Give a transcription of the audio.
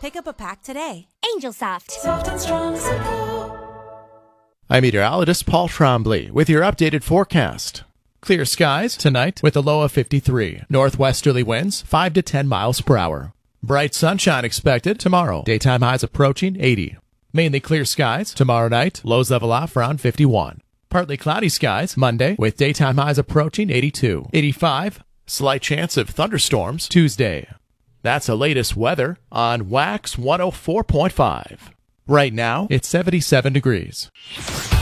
Pick up a pack today. Angel Soft. Soft and strong, simple. I'm meteorologist Paul Trombley with your updated forecast. Clear skies tonight with a low of 53. Northwesterly winds 5 to 10 miles per hour. Bright sunshine expected tomorrow. Daytime highs approaching 80. Mainly clear skies tomorrow night. Lows level off around 51. Partly cloudy skies Monday with daytime highs approaching 82. 85. Slight chance of thunderstorms Tuesday. That's the latest weather on Wax 104.5. Right now, it's 77 degrees.